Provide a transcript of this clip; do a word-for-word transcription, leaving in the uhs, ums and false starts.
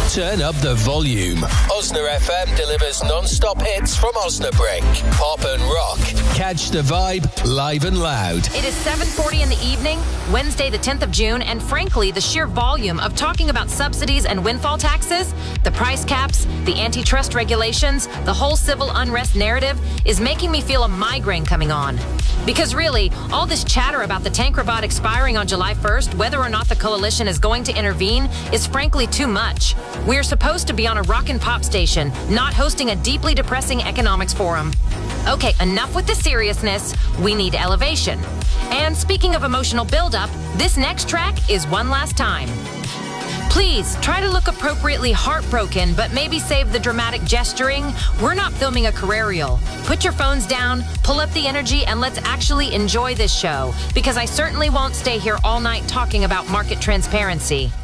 Turn up the volume. Osna F M delivers non-stop hits from Osnabrück. Pop and rock. Catch the vibe live and loud. It is seven forty in the evening, Wednesday the tenth of June, and frankly, the sheer volume of talking about subsidies and windfall taxes, the price caps, the antitrust regulations, the whole civil unrest narrative is making me feel a migraine coming on. Because really, all this chatter about the tank robot expiring on July first, whether or not the coalition is going to intervene, is frankly too much. We're supposed to be on a rock and pop station, not hosting a deeply depressing economics forum. Okay, enough with the seriousness. We need elevation. And speaking of emotional buildup, this next track is One Last Time. Please, try to look appropriately heartbroken, but maybe save the dramatic gesturing. We're not filming a career reel. Put your phones down, pull up the energy, and let's actually enjoy this show, because I certainly won't stay here all night talking about market transparency.